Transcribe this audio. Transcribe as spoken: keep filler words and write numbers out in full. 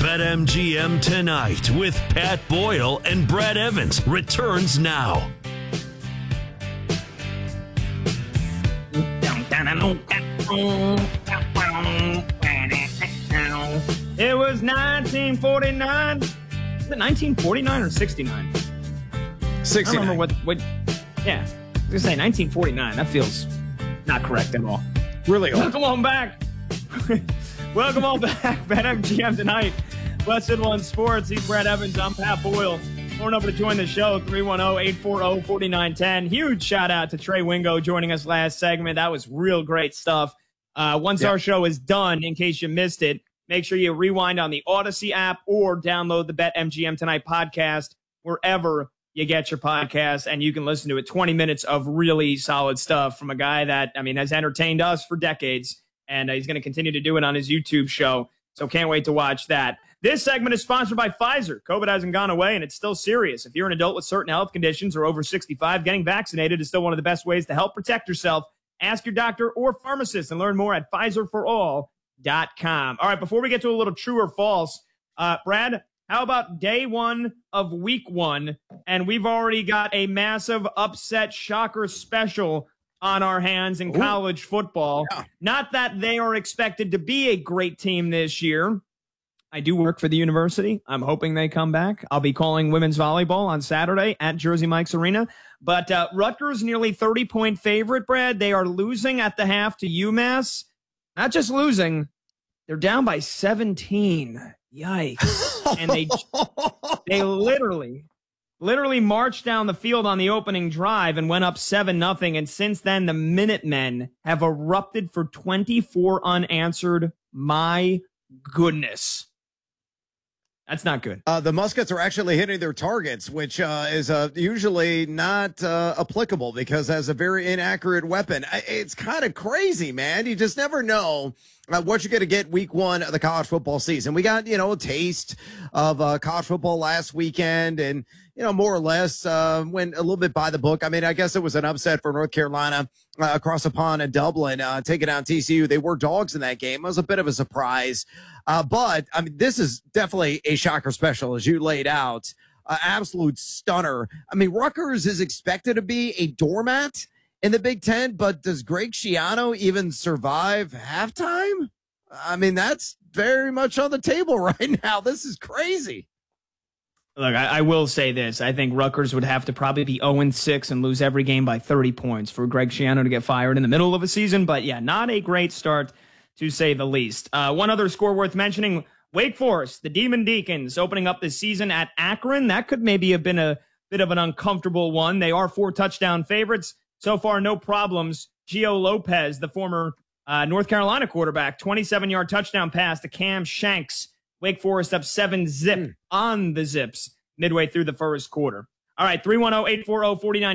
BetMGM Tonight with Pat Boyle and Brad Evans returns now. It was nineteen forty-nine. Is it nineteen forty-nine or sixty-nine? sixty-nine. I don't remember what, what, yeah. I was going to say nineteen forty-nine. That feels not correct at all. Really old. Welcome on back. Welcome on back. BetMGM Tonight. Blessed One Sports. He's Brad Evans. I'm Pat Boyle. Phone number to join the show, three one zero, eight four zero, four nine one zero. Huge shout out to Trey Wingo joining us last segment. That was real great stuff. Uh, once yeah. our show is done, in case you missed it, make sure you rewind on the Odyssey app or download the BetMGM Tonight podcast wherever you get your podcast, and you can listen to it. twenty minutes of really solid stuff from a guy that, I mean, has entertained us for decades, and uh, he's going to continue to do it on his YouTube show. So can't wait to watch that. This segment is sponsored by Pfizer. COVID hasn't gone away, and it's still serious. If you're an adult with certain health conditions or over sixty-five, getting vaccinated is still one of the best ways to help protect yourself. Ask your doctor or pharmacist and learn more at Pfizer for all dot com. All right, before we get to a little true or false, uh, Brad, how about day one of week one? And we've already got a massive upset shocker special on our hands in Ooh. college football. Yeah. Not that they are expected to be a great team this year. I do work for the university. I'm hoping they come back. I'll be calling women's volleyball on Saturday at Jersey Mike's Arena. But uh, Rutgers, nearly thirty-point favorite, Brad. They are losing at the half to UMass. Not just losing, they're down by seventeen. Yikes. And they they literally, literally marched down the field on the opening drive and went up seven nothing. And since then, the Minutemen have erupted for twenty-four unanswered. My goodness. That's not good. Uh, the Muskets are actually hitting their targets, which uh, is uh, usually not uh, applicable because that's a very inaccurate weapon. It's kind of crazy, man. You just never know uh, what you're going to get week one of the college football season. We got, you know, a taste of uh, college football last weekend and, you know, more or less uh, went a little bit by the book. I mean, I guess it was an upset for North Carolina uh, across the pond in Dublin, uh, taking out T C U. They were dogs in that game. It was a bit of a surprise. Uh, but, I mean, this is definitely a shocker special, as you laid out. Uh, absolute stunner. I mean, Rutgers is expected to be a doormat in the Big Ten, but does Greg Schiano even survive halftime? I mean, that's very much on the table right now. This is crazy. Look, I, I will say this. I think Rutgers would have to probably be oh and six and lose every game by thirty points for Greg Schiano to get fired in the middle of a season. But, yeah, not a great start, to say the least. Uh, one other score worth mentioning, Wake Forest, the Demon Deacons, opening up this season at Akron. That could maybe have been a bit of an uncomfortable one. They are four touchdown favorites. So far, no problems. Gio Lopez, the former uh, North Carolina quarterback, twenty-seven-yard touchdown pass to Cam Shanks. Wake Forest up seven zip mm. on the Zips midway through the first quarter. All right, three one zero, eight four zero, four nine